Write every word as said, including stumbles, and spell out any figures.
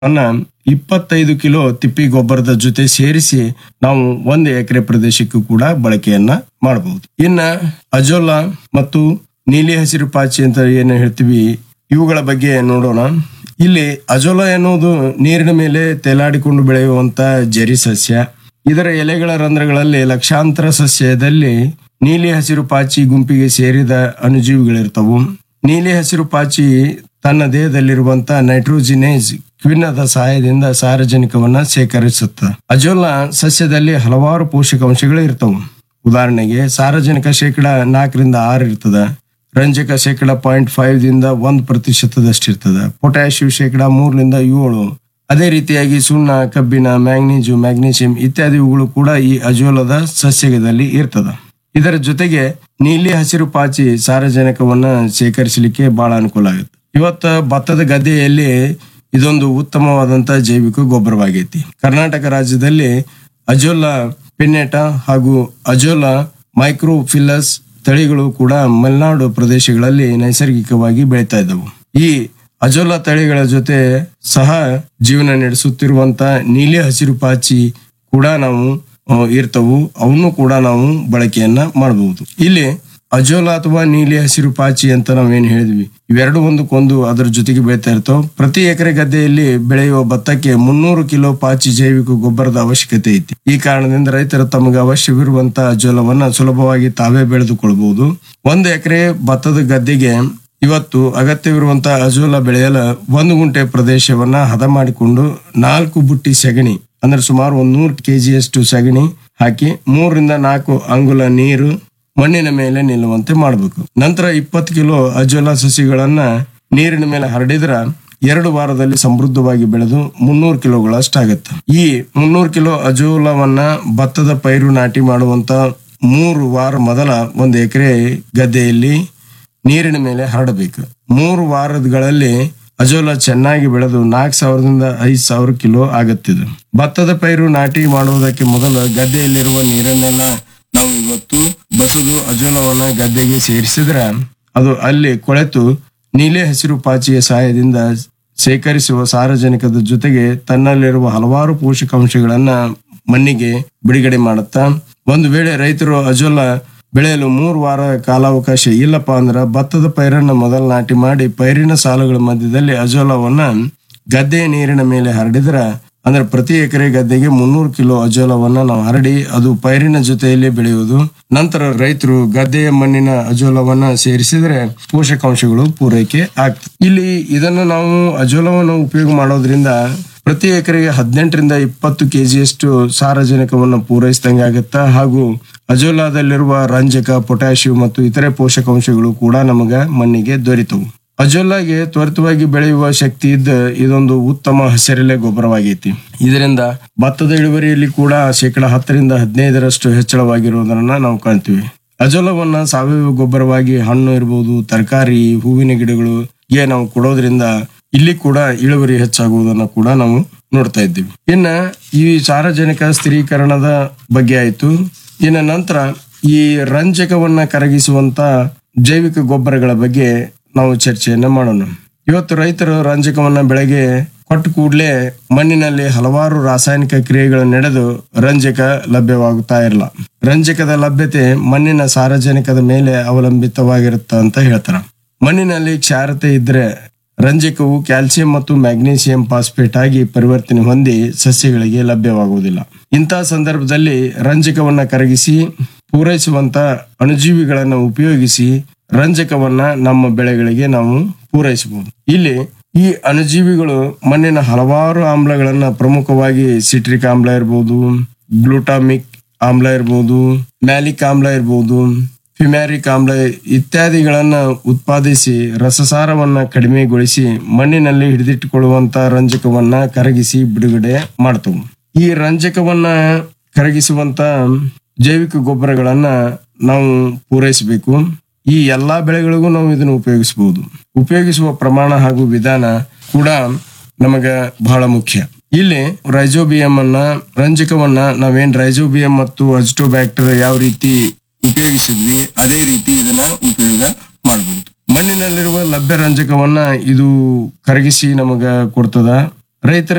ಅನ್ನ ಇಪ್ಪತ್ತೈದು ಕಿಲೋ ತಿಪ್ಪಿ ಗೊಬ್ಬರದ ಜೊತೆ ಸೇರಿಸಿ ನಾವು ಒಂದು ಎಕರೆ ಪ್ರದೇಶಕ್ಕೂ ಕೂಡ ಬಳಕೆಯನ್ನ ಮಾಡಬಹುದು. ಇನ್ನ ಅಜೋಲಾ ಮತ್ತು ನೀಲಿ ಹಸಿರು ಪಾಚಿ ಅಂತ ಏನು ಹೇಳ್ತೀವಿ, ಇವುಗಳ ಬಗ್ಗೆ ನೋಡೋಣ. ಇಲ್ಲಿ ಅಜೋಲಾ ಎನ್ನುವುದು ನೀರಿನ ಮೇಲೆ ತೇಲಾಡಿಕೊಂಡು ಬೆಳೆಯುವಂತ ಜರಿ ಸಸ್ಯ. ಇದರ ಎಲೆಗಳ ರಂಧ್ರಗಳಲ್ಲಿ ಲಕ್ಷಾಂತರ ಸಸ್ಯದಲ್ಲಿ ನೀಲಿ ಹಸಿರು ಪಾಚಿ ಗುಂಪಿಗೆ ಸೇರಿದ ಅಣುಜೀವಿಗಳಿರ್ತವು. ನೀಲಿ ಹಸಿರು ಪಾಚಿ ತನ್ನ ದೇಹದಲ್ಲಿರುವಂತಹ ನೈಟ್ರೋಜಿನೇಸ್ ಕಿಣ್ವದ ಸಹಾಯದಿಂದ ಸಾರಜನಕವನ್ನ ಸೇಕರಿಸುತ್ತ. ಅಜೋಲಾ ಸಸ್ಯದಲ್ಲಿ ಹಲವಾರು ಪೋಷಕಾಂಶಗಳು ಇರ್ತವು. ಉದಾಹರಣೆಗೆ ಸಾರಜನಕ ಶೇಕಡ ನಾಲ್ಕರಿಂದ ಆರು ಇರ್ತದ, ರಂಜಕ ಶೇಕಡ ಪಾಯಿಂಟ್ ಫೈವ್ ದಿಂದ ಒಂದ್ ಪ್ರತಿಶತದಷ್ಟಿರ್ತದ, ಪೊಟ್ಯಾಷಿಯಂ ಶೇಕಡ ಮೂರರಿಂದ ಏಳು. ಅದೇ ರೀತಿಯಾಗಿ ಸುಣ್ಣ, ಕಬ್ಬಿಣ, ಮ್ಯಾಂಗ್ನೀಸು, ಮ್ಯಾಗ್ನೀಷಿಯಂ ಇತ್ಯಾದಿಗಳು ಕೂಡ ಈ ಅಜೋಲದ ಸಸ್ಯದಲ್ಲಿ ಇರ್ತದ. ಇದರ ಜೊತೆಗೆ ನೀಲಿ ಹಸಿರು ಪಾಚಿ ಸಾರಜನಕವನ್ನ ಶೇಖರಿಸಲಿಕ್ಕೆ ಬಹಳ ಅನುಕೂಲ ಆಗುತ್ತೆ. ಇವತ್ತ ಭತ್ತದ ಗದ್ದೆಯಲ್ಲಿ ಇದೊಂದು ಉತ್ತಮವಾದಂತ ಜೈವಿಕ ಗೊಬ್ಬರವಾಗೈತಿ. ಕರ್ನಾಟಕ ರಾಜ್ಯದಲ್ಲಿ ಅಜೋಲಾ ಪಿನ್ನೇಟಾ ಹಾಗೂ ಅಜೋಲಾ ಮೈಕ್ರೋಫಿಲ್ಲಸ್ ತಳಿಗಳು ಕೂಡ ಮಲೆನಾಡು ಪ್ರದೇಶಗಳಲ್ಲಿ ನೈಸರ್ಗಿಕವಾಗಿ ಬೆಳೀತಾ ಇದ್ದವು. ಈ ಅಜೋಲಾ ತಳಿಗಳ ಜೊತೆ ಸಹ ಜೀವನ ನಡೆಸುತ್ತಿರುವಂತ ನೀಲಿ ಹಸಿರು ಪಾಚಿ ಕೂಡ ನಾವು ಇರ್ತವು. ಅವನ್ನು ಕೂಡ ನಾವು ಬಳಕೆಯನ್ನ ಮಾಡಬಹುದು. ಇಲ್ಲಿ ಅಜೋಲಾ ಅಥವಾ ನೀಲಿ ಹಸಿರು ಪಾಚಿ ಅಂತ ನಾವೇನ್ ಹೇಳಿದ್ವಿ, ಇವೆರಡು ಒಂದಕ್ಕೊಂದು ಅದರ ಜೊತೆಗೆ ಬೆಳೀತಾ ಇರ್ತಾವ. ಪ್ರತಿ ಎಕರೆ ಗದ್ದೆಯಲ್ಲಿ ಬೆಳೆಯುವ ಭತ್ತಕ್ಕೆ ಮುನ್ನೂರು ಕಿಲೋ ಪಾಚಿ ಜೈವಿಕ ಗೊಬ್ಬರದ ಅವಶ್ಯಕತೆ ಐತಿ. ಈ ಕಾರಣದಿಂದ ರೈತರು ತಮಗೆ ಅವಶ್ಯವಿರುವಂತ ಅಜೋಲವನ್ನ ಸುಲಭವಾಗಿ ತಾವೇ ಬೆಳೆದುಕೊಳ್ಳಬಹುದು. ಒಂದು ಎಕರೆ ಭತ್ತದ ಗದ್ದೆಗೆ ಇವತ್ತು ಅಗತ್ಯವಿರುವಂತಹ ಅಜೋಲಾ ಬೆಳೆಯಲು ಒಂದು ಗುಂಟೆ ಪ್ರದೇಶವನ್ನ ಹದ ಮಾಡಿಕೊಂಡು ನಾಲ್ಕು ಬುಟ್ಟಿ ಸೆಗಣಿ ಅಂದ್ರೆ ಸುಮಾರು ಒಂದ್ ನೂರು ಕೆಜಿಯಷ್ಟು ಸಗಣಿ ಹಾಕಿ ಮೂರರಿಂದ ನಾಲ್ಕು ಅಂಗುಲ ನೀರು ಮಣ್ಣಿನ ಮೇಲೆ ನಿಲ್ಲುವಂತೆ ಮಾಡಬೇಕು. ನಂತರ ಇಪ್ಪತ್ತು ಕಿಲೋ ಅಜೋಲಾ ಸಸಿಗಳನ್ನ ನೀರಿನ ಮೇಲೆ ಹರಡಿದ್ರ ಎರಡು ವಾರದಲ್ಲಿ ಸಮೃದ್ಧವಾಗಿ ಬೆಳೆದು ಮುನ್ನೂರು ಕಿಲೋಗಳಷ್ಟಾಗತ್ತೆ. ಈ ಮುನ್ನೂರು ಕಿಲೋ ಅಜೋಲಾವನ್ನ ಭತ್ತದ ಪೈರು ನಾಟಿ ಮಾಡುವಂತ ಮೂರು ವಾರ ಮೊದಲ ಒಂದು ಎಕರೆ ಗದ್ದೆಯಲ್ಲಿ ನೀರಿನ ಮೇಲೆ ಹರಡಬೇಕು. ಮೂರು ವಾರಗಳಲ್ಲಿ ಅಜೋಲಾ ಚೆನ್ನಾಗಿ ಬೆಳೆದು ನಾಲ್ಕು ಸಾವಿರದಿಂದ ಐದ್ ಸಾವಿರ ಕಿಲೋ ಆಗತ್ತಿದೆ. ಭತ್ತದ ಪೈರು ನಾಟಿ ಮಾಡುವುದಕ್ಕೆ ಮೊದಲು ಗದ್ದೆಯಲ್ಲಿರುವ ನೀರನ್ನೆಲ್ಲ ನಾವು ಇವತ್ತು ಬಸದು ಅಜೋಲವನ್ನ ಗದ್ದೆಗೆ ಸೇರಿಸಿದ್ರೆ ಅದು ಅಲ್ಲಿ ಕೊಳೆತು ನೀಲಿ ಹಸಿರು ಪಾಚಿಯ ಸಹಾಯದಿಂದ ಸೇಕರಿಸುವ ಸಾರಜನಕದ ಜೊತೆಗೆ ತನ್ನಲ್ಲಿರುವ ಹಲವಾರು ಪೋಷಕಾಂಶಗಳನ್ನ ಮಣ್ಣಿಗೆ ಬಿಡುಗಡೆ ಮಾಡುತ್ತಾ. ಒಂದು ವೇಳೆ ರೈತರು ಅಜೋಲಾ ಬೆಳೆಯಲು ಮೂರು ವಾರ ಕಾಲಾವಕಾಶ ಇಲ್ಲಪ್ಪ ಅಂದ್ರ ಭತ್ತದ ಪೈರನ್ನ ಮೊದಲು ನಾಟಿ ಮಾಡಿ ಪೈರಿನ ಸಾಲುಗಳ ಮಧ್ಯದಲ್ಲಿ ಅಜೋಲಾವನ್ನ ಗದ್ದೆಯ ನೀರಿನ ಮೇಲೆ ಹರಡಿದ್ರ ಅಂದ್ರೆ ಪ್ರತಿ ಎಕರೆ ಗದ್ದೆಗೆ ಮುನ್ನೂರು ಕಿಲೋ ಅಜೋಲವನ್ನ ನಾವು ಹರಡಿ ಅದು ಪೈರಿನ ಜೊತೆಯಲ್ಲಿ ಬೆಳೆಯುವುದು. ನಂತರ ರೈತರು ಗದ್ದೆಯ ಮಣ್ಣಿನ ಅಜೋಲವನ್ನ ಸೇರಿಸಿದ್ರೆ ಪೋಷಕಾಂಶಗಳು ಪೂರೈಕೆ ಆಗ್ತದೆ. ಇಲ್ಲಿ ಇದನ್ನು ನಾವು ಅಜೋಲವನ್ನು ಉಪಯೋಗ ಮಾಡೋದ್ರಿಂದ ಪ್ರತಿ ಎಕರೆಗೆ ಹದಿನೆಂಟರಿಂದ ಇಪ್ಪತ್ತು ಕೆಜಿಯಷ್ಟು ಸಾರಜನಕವನ್ನು ಪೂರೈಸಿದಂಗೆ ಆಗುತ್ತಾ. ಹಾಗೂ ಅಜೋಲಾದಲ್ಲಿರುವ ರಂಜಕ, ಪೊಟ್ಯಾಷಿಯಂ ಮತ್ತು ಇತರೆ ಪೋಷಕಾಂಶಗಳು ಕೂಡ ನಮಗ ಮಣ್ಣಿಗೆ ದೊರೆತವು. ಅಜೋಲಾಗೆ ತ್ವರಿತವಾಗಿ ಬೆಳೆಯುವ ಶಕ್ತಿ ಇದ್ದ ಇದೊಂದು ಉತ್ತಮ ಹಸಿರೆಲೆ ಗೊಬ್ಬರವಾಗೈತಿ. ಇದರಿಂದ ಭತ್ತದ ಇಳುವರಿಯಲ್ಲಿ ಕೂಡ ಶೇಕಡ ಹತ್ತರಿಂದ ಹದಿನೈದರಷ್ಟು ಹೆಚ್ಚಳವಾಗಿರುವುದನ್ನ ನಾವು ಕಾಣ್ತೀವಿ. ಅಜೋಲವನ್ನ ಸಾವಯವ ಗೊಬ್ಬರವಾಗಿ ಹಣ್ಣು ಇರಬಹುದು, ತರಕಾರಿ, ಹೂವಿನ ಗಿಡಗಳಿಗೆ ನಾವು ಕೊಡೋದ್ರಿಂದ ಇಲ್ಲಿ ಕೂಡ ಇಳುವರಿ ಹೆಚ್ಚಾಗುವುದನ್ನ ಕೂಡ ನಾವು ನೋಡ್ತಾ ಇದ್ದೀವಿ. ಇನ್ನ ಈ ಸಾರಜನಕ ಸ್ಥಿರೀಕರಣದ ಬಗ್ಗೆ ಆಯ್ತು. ಇನ್ನ ನಂತರ ಈ ರಂಜಕವನ್ನ ಕರಗಿಸುವಂತ ಜೈವಿಕ ಗೊಬ್ಬರಗಳ ಬಗ್ಗೆ ನಾವು ಚರ್ಚೆಯನ್ನ ಮಾಡೋಣ. ಇವತ್ತು ರೈತರು ರಂಜಕವನ್ನ ಬೆಳೆಗೆ ಕೊಟ್ಟ ಕೂಡಲೇ ಮಣ್ಣಿನಲ್ಲಿ ಹಲವಾರು ರಾಸಾಯನಿಕ ಕ್ರಿಯೆಗಳು ನಡೆದು ರಂಜಕ ಲಭ್ಯವಾಗುತ್ತಾ ಇರಲ್ಲ. ರಂಜಕದ ಲಭ್ಯತೆ ಮಣ್ಣಿನ ಸಾರಜನಕದ ಮೇಲೆ ಅವಲಂಬಿತವಾಗಿರುತ್ತ ಅಂತ ಹೇಳ್ತಾರ. ಮಣ್ಣಿನಲ್ಲಿ ಕ್ಷಾರತೆ ಇದ್ರೆ ರಂಜಕವು ಕ್ಯಾಲ್ಸಿಯಂ ಮತ್ತು ಮ್ಯಾಗ್ನೀಸಿಯಂ ಫಾಸ್ಫೇಟ್ ಆಗಿ ಪರಿವರ್ತನೆ ಹೊಂದಿ ಸಸ್ಯಗಳಿಗೆ ಲಭ್ಯವಾಗುವುದಿಲ್ಲ. ಇಂತಹ ಸಂದರ್ಭದಲ್ಲಿ ರಂಜಕವನ್ನ ಕರಗಿಸಿ ಪೂರೈಸುವಂತ ಅಣುಜೀವಿಗಳನ್ನ ಉಪಯೋಗಿಸಿ ರಂಜಕವನ್ನ ನಮ್ಮ ಬೆಳೆಗಳಿಗೆ ನಾವು ಪೂರೈಸಬಹುದು. ಇಲ್ಲಿ ಈ ಅಣುಜೀವಿಗಳು ಮಣ್ಣಿನ ಹಲವಾರು ಆಮ್ಲಗಳನ್ನ, ಪ್ರಮುಖವಾಗಿ ಸಿಟ್ರಿಕ್ ಆಮ್ಲ ಇರಬಹುದು, ಗ್ಲೂಟಾಮಿಕ್ ಆಮ್ಲ ಇರಬಹುದು, ಮ್ಯಾಲಿಕ್ ಆಮ್ಲ ಇರಬಹುದು, ಫಿಮ್ಯಾರಿಕ್ ಆಮ್ಲ ಇತ್ಯಾದಿಗಳನ್ನ ಉತ್ಪಾದಿಸಿ ರಸಸಾರವನ್ನ ಕಡಿಮೆಗೊಳಿಸಿ ಮಣ್ಣಿನಲ್ಲಿ ಹಿಡಿದಿಟ್ಟುಕೊಳ್ಳುವಂತ ರಂಜಕವನ್ನ ಕರಗಿಸಿ ಬಿಡುಗಡೆ ಮಾಡ್ತವು. ಈ ರಂಜಕವನ್ನ ಕರಗಿಸುವಂತ ಜೈವಿಕ ಗೊಬ್ಬರಗಳನ್ನ ನಾವು ಪೂರೈಸಬೇಕು. ಈ ಎಲ್ಲಾ ಬೆಳೆಗಳಿಗೂ ನಾವು ಇದನ್ನು ಉಪಯೋಗಿಸಬಹುದು. ಉಪಯೋಗಿಸುವ ಪ್ರಮಾಣ ಹಾಗೂ ವಿಧಾನ ಕೂಡ ನಮಗ ಬಹಳ ಮುಖ್ಯ. ಇಲ್ಲಿ ರೈಜೋಬಿಯಂ ಅನ್ನ ರಂಜಕವನ್ನ ನಾವೇನ್ ರೈಜೋಬಿಯಂ ಮತ್ತು ಅಜಿಟೋಬ್ಯಾಕ್ಟರ್ ಯಾವ ರೀತಿ ಉಪಯೋಗಿಸಿದ್ವಿ ಅದೇ ರೀತಿ ಇದನ್ನ ಉಪಯೋಗ ಮಾಡಬಹುದು. ಮಣ್ಣಿನಲ್ಲಿರುವ ಲಭ್ಯ ರಂಜಕವನ್ನ ಇದು ಕರಗಿಸಿ ನಮಗ ಕೊಡ್ತದ. ರೈತರ